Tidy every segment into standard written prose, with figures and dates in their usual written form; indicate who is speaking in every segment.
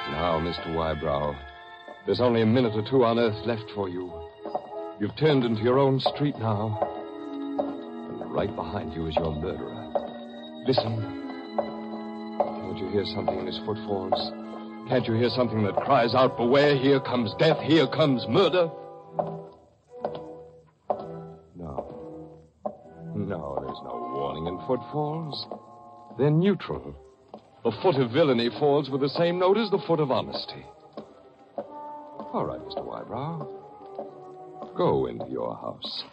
Speaker 1: Now, Mr. Wybrow, there's only a minute or two on Earth left for you. You've turned into your own street now. And right behind you is your murderer. Listen. Can't you hear something in his footfalls? Can't you hear something that cries out, beware, here comes death, here comes murder? No, there's no warning in footfalls. They're neutral. The foot of villainy falls with the same note as the foot of honesty. All right, Mr. Wybrow. Go into your house.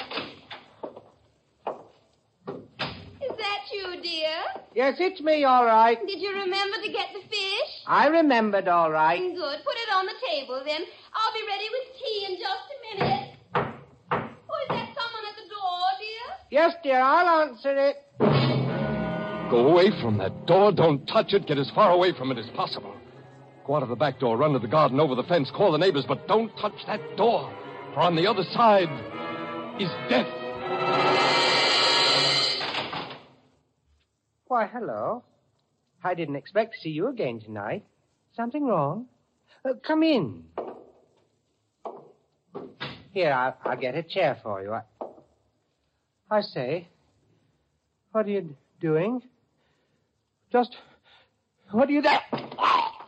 Speaker 2: Is that you, dear?
Speaker 3: Yes, it's me, all right.
Speaker 2: Did you remember to get the fish?
Speaker 3: I remembered, all right.
Speaker 2: Good. Put it on the table, then. I'll be ready with tea in just a minute. Oh, is that someone at the door, dear?
Speaker 3: Yes, dear, I'll answer it.
Speaker 1: Go away from that door. Don't touch it. Get as far away from it as possible. Go out of the back door, run to the garden, over the fence, call the neighbors, but don't touch that door. For on the other side is death.
Speaker 3: Why, hello. I didn't expect to see you again tonight. Something wrong? Come in. Here, I'll get a chair for you. I say, what are you doing? Just, what are you there?